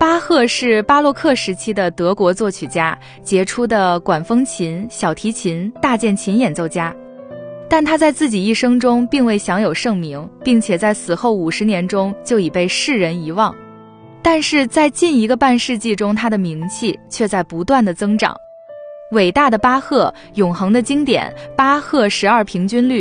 巴赫是巴洛克时期的德国作曲家，杰出的管风琴、小提琴、大键琴演奏家。但他在自己一生中并未享有盛名，并且在死后50年中就已被世人遗忘。但是在近1个半世纪中，他的名气却在不断的增长。伟大的巴赫，永恒的经典，巴赫12平均律